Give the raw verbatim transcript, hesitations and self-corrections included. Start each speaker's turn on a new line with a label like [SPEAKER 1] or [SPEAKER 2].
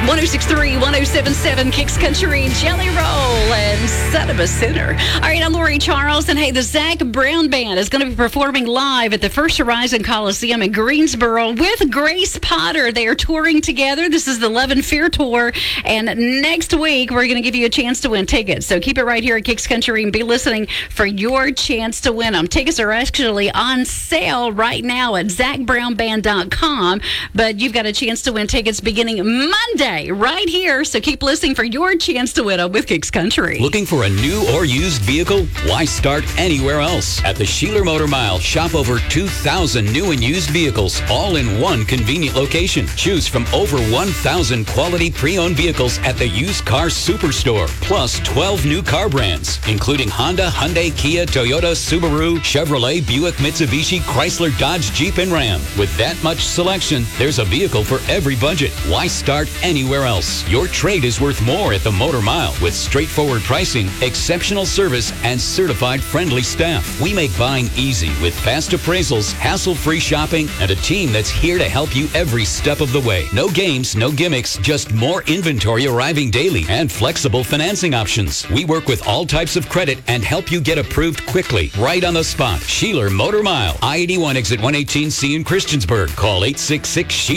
[SPEAKER 1] one oh six point three, one oh seven point seven, Kicks Country, Jelly Roll, and Son of a Sinner. All right, I'm Lori Charles, and hey, the Zac Brown Band is going to be performing live at the First Horizon Coliseum in Greensboro with Grace Potter. They are touring together. This is the Love and Fear Tour, and next week we're going to give you a chance to win tickets. So keep it right here at Kicks Country and be listening for your chance to win them. Tickets are actually on sale right now at zac brown band dot com, but you've got a chance to win tickets beginning Monday right here. So keep listening for your chance to win them with Kicks Country.
[SPEAKER 2] Looking for a new or used vehicle? Why start anywhere else? At the Sheeler Motor Mile, shop over two thousand new and used vehicles, all in one convenient location. Choose from over one thousand quality pre-owned vehicles at the Used Car Superstore, plus twelve new car brands, including Honda, Hyundai, Kia, Toyota, Subaru, Chevrolet, Buick, Mitsubishi, Chrysler, Dodge, Jeep, and Ram. With that much selection, there's a vehicle for every budget. Why start anywhere else? Your trade is worth more at the Motor Mile with straightforward pricing, exceptional service, and certified friendly staff. We make buying easy with fast appraisals, hassle-free shopping, and a team that's here to help you every step of the way. No games, no gimmicks, just more inventory arriving daily and flexible financing options. We work with all types of credit and help you get approved quickly, right on the spot. Sheeler Motor Mile, I eighty-one exit one eighteen C in Christiansburg. Call eight six six